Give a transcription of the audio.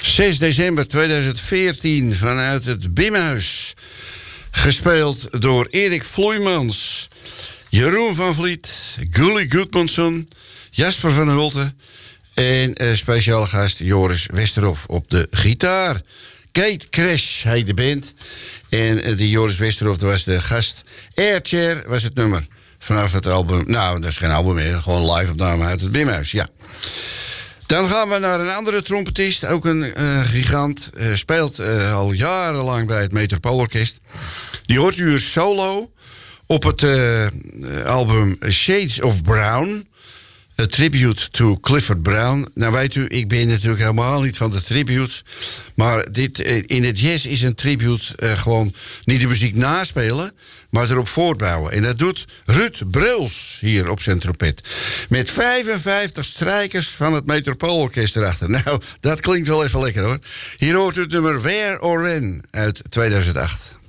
6 december 2014 vanuit het Bimhuis. Gespeeld door Erik Vloeimans, Jeroen van Vliet, Gully Gudmundsson, Jasper van Hulten en speciale gast Joris Westerhof op de gitaar. Kate Crash heet de band. En die Joris Westerhof, dat was de gast. Airchair was het nummer vanaf het album. Nou, dat is geen album meer, gewoon live opname uit het Bimhuis, ja. Dan gaan we naar een andere trompetist, ook een gigant. Speelt al jarenlang bij het Metropoolorkest. Die hoort u solo op het album Shades of Brown. A tribute to Clifford Brown. Nou weet u, ik ben natuurlijk helemaal niet van de tributes. Maar dit in het jazz is een tribute gewoon niet de muziek naspelen, maar erop voortbouwen. En dat doet Ruud Breuls hier op zijn trompet. Met 55 strijkers van het Metropoolorkest erachter. Nou, dat klinkt wel even lekker hoor. Hier hoort u het nummer Where or When uit 2008.